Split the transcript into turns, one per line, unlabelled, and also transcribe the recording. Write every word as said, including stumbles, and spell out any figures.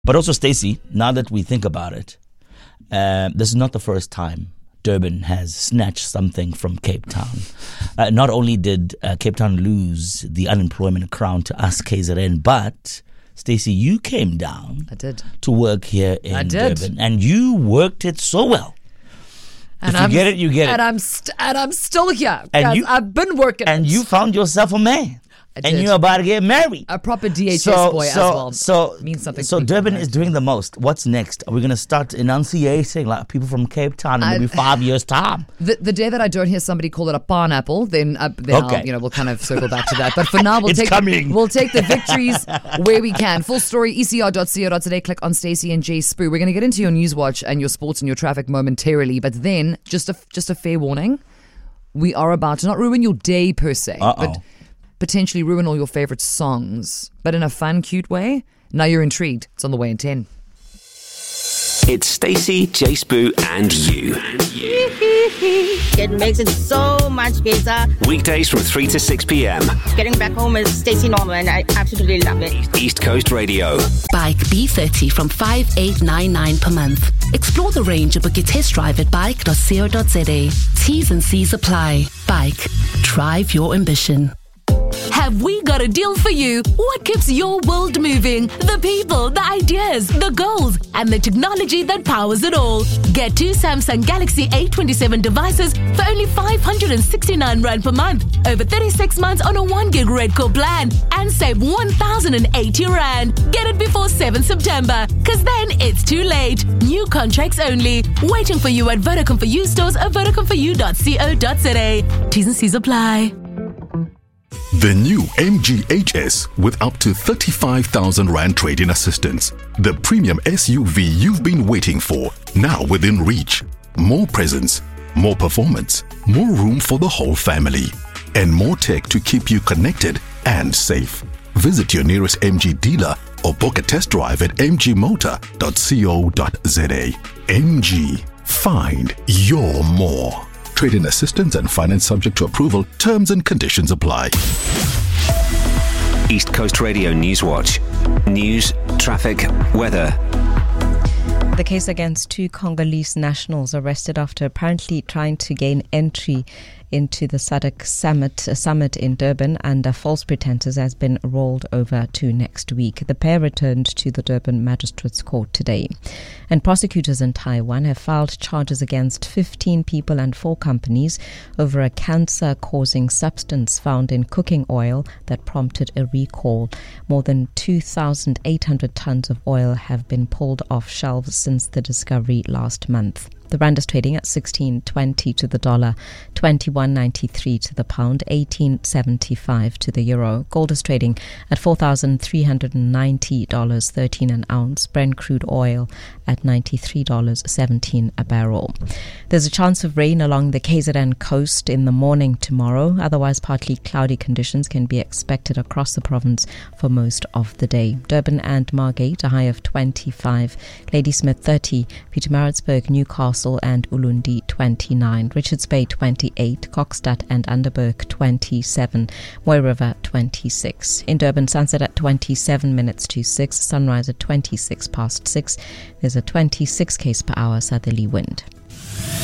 But also, Stacey, now that we think about it, uh, this is not the first time Durban has snatched something from Cape Town. Uh, not only did uh, Cape Town lose the unemployment crown to us, K Z N, but Stacey, you came down
I did.
to work here in
I did.
Durban, and you worked it so well.
And
if you
I'm,
get it, you get
and
it.
I'm st- and I'm still here.
And you,
I've been working
And
it.
you found yourself a man.
I
and
did.
you're about to get married.
A proper D H S
so,
boy
so,
as well.
So,
means something.
So Durban is doing the most. What's next? Are we going to start enunciating like people from Cape Town in
I-
maybe five years' time?
The, the day that I don't hear somebody call it a pineapple, then, uh, then
Okay.
I'll, you know, we'll kind of circle back to that. But for now, we'll
It's
take
coming.
we'll take the victories where we can. Full story, E C R dot co dot za. Click on Stacey and Jay Spoo. We're going to get into your news watch and your sports and your traffic momentarily. But then, just a just a fair warning, we are about to not ruin your day per se,
Uh-oh.
but potentially ruin all your favorite songs, but in a fun, cute way. Now you're intrigued. It's on the way in ten.
It's Stacey, Jay Spoo, and you.
It makes it so much better.
Weekdays from three to six p.m.
Getting back home is Stacey Norman. I absolutely love it.
East Coast Radio.
Bike B thirty from five eight nine nine per month. Explore the range and book your test drive at bike dot co dot za. T's and C's apply. Bike. Drive your ambition. Have we got a deal for you? What keeps your world moving? The people, the ideas, the goals, and the technology that powers it all. Get two Samsung Galaxy A twenty-seven devices for only five hundred sixty-nine rand per month. Over thirty-six months on a one gig red core plan. And save one thousand eighty rand. Get it before seventh September, cause then it's too late. New contracts only. Waiting for you at Vodacom for You stores or vodacom for you dot co dot za. T's and C's apply.
The new M G H S with up to thirty-five thousand rand trade-in assistance. The premium S U V you've been waiting for, now within reach. More presence, more performance, more room for the whole family, and more tech to keep you connected and safe. Visit your nearest M G dealer or book a test drive at m g motor dot co dot za. M G. Find your more. Trade-in assistance and finance subject to approval. Terms and conditions apply.
East Coast Radio News Watch. News, traffic, weather.
The case against two Congolese nationals arrested after apparently trying to gain entry into the S A D C summit, uh, summit in Durban under false pretenses has been rolled over to next week. The pair returned to the Durban Magistrates Court today. And prosecutors in Taiwan have filed charges against fifteen people and four companies over a cancer-causing substance found in cooking oil that prompted a recall. More than two thousand eight hundred tons of oil have been pulled off shelves since the discovery last month. The rand is trading at sixteen twenty to the dollar, twenty-one ninety-three to the pound, eighteen seventy-five to the euro. Gold is trading at four thousand three hundred ninety dollars thirteen an ounce. Brent crude oil at ninety-three dollars seventeen a barrel. There's a chance of rain along the K Z N coast in the morning tomorrow. Otherwise, partly cloudy conditions can be expected across the province for most of the day. Durban and Margate, a high of twenty-five. Ladysmith thirty. Pietermaritzburg, Newcastle and Ulundi twenty-nine, Richards Bay twenty-eight, Kokstad and Underberg twenty-seven, Moy River twenty-six. In Durban, sunset at twenty-seven minutes to six, sunrise at twenty-six past six. There's a twenty-six k's per hour southerly wind.